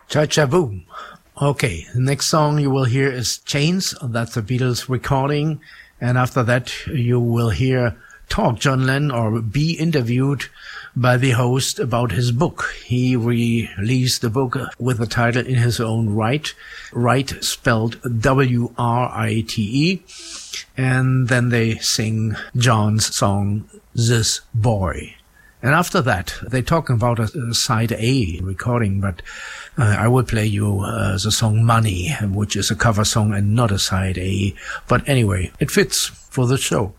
Cha Cha Boom. Okay, the next song you will hear is Chains. That's the Beatles recording. And after that, you will hear talk John Lennon or be interviewed by the host about his book. He released the book with the title in his own right. Write spelled W-R-I-T-E. And then they sing John's song, This Boy. And after that, they're talking about a side A recording, but I will play you the song Money, which is a cover song and not a side A. But anyway, it fits for the show.